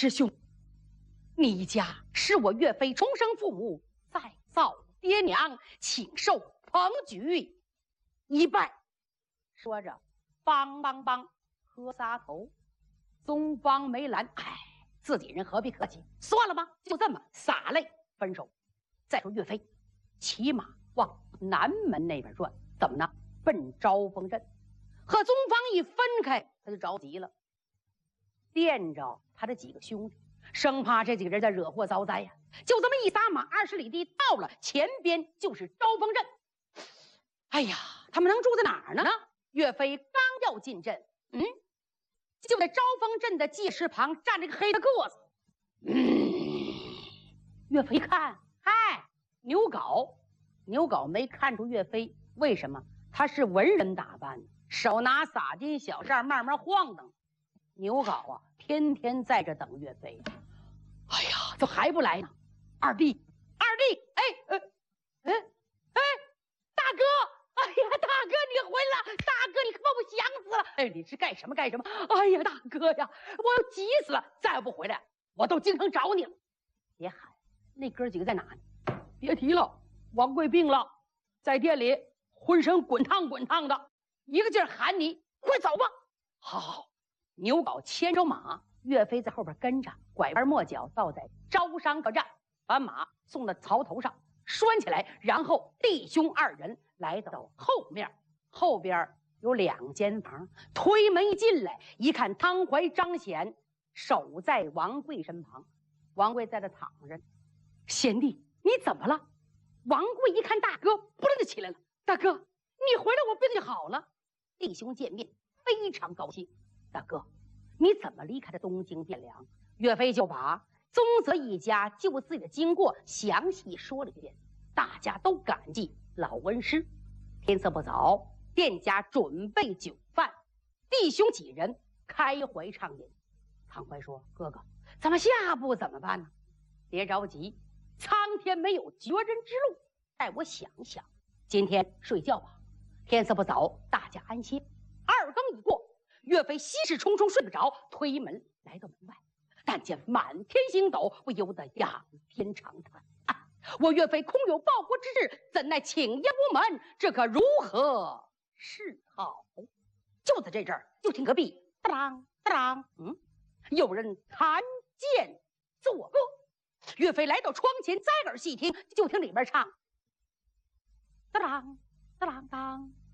师兄，你家是我岳飞重生父母，再造爹娘，请受彭举一拜。说着，梆梆梆，喝仨头。宗方梅兰，哎，自己人何必客气？算了吧，就这么洒泪分手。再说岳飞，骑马往南门那边转，怎么呢？奔招风镇。和宗方一分开，他就着急了，惦着他的几个兄弟，生怕这几个人在惹祸遭灾呀。就这么一撒马，20里地到了，前边就是招风镇。哎呀，他们能住在哪儿呢？岳飞刚要进镇，就在招风镇的祭石旁站着个黑的个子。岳飞一看，嗨，牛皋。牛皋没看出岳飞，为什么？他是文人打扮的，手拿洒金小扇慢慢晃荡。牛皋啊，天天在这等岳飞。哎呀，怎么还不来呢？二弟，大哥！哎呀，大哥你回来！大哥你把我想死了！哎，你是干什么？哎呀，大哥呀，我要急死了！再不回来，我到京城找你了。别喊，那哥几个在哪呢？别提了，王贵病了，在店里浑身滚烫的，一个劲儿喊你快走吧。好，牛皋牵着马，岳飞在后边跟着，拐弯抹角到在招商客栈，把马送到槽头上拴起来，然后弟兄二人来到后面，后边有2间房，推门一进来，一看汤怀、张显守在王贵身旁，王贵在这躺着。贤弟，你怎么了？王贵一看大哥，扑棱就起来了。大哥，你回来我病就好了。弟兄见面非常高兴。大哥，你怎么离开的东京汴梁？岳飞就把宗泽一家救自己的经过详细说了一遍，大家都感激老恩师。天色不早，店家准备酒饭，弟兄几人开怀畅饮。汤怀说：“哥哥，咱们下步怎么办呢？”别着急，苍天没有绝人之路，待我想想。今天睡觉吧，天色不早，大家安歇。2更已过，岳飞心事重重睡不着，推门来到门外，但见满天星斗，不由得仰天长叹：我岳飞空有报国之志，怎奈请爷无门，这可如何是好？就在这阵儿，就听隔壁当当，有人弹剑作歌。岳飞来到窗前，栽耳细听，就听里边唱：当当当当